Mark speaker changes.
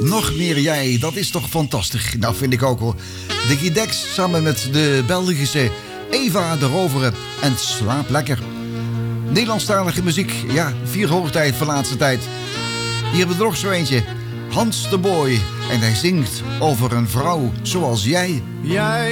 Speaker 1: Nog meer jij, dat is toch fantastisch. Nou, vind ik ook hoor. Dickie Dex samen met de Belgische Eva de Roveren en Slaap Lekker. Nederlandstalige muziek, ja, 4 hoogtijd van laatste tijd. Hier hebben we er nog zo eentje. Hans de Boy. En hij zingt over een vrouw zoals jij.
Speaker 2: Jij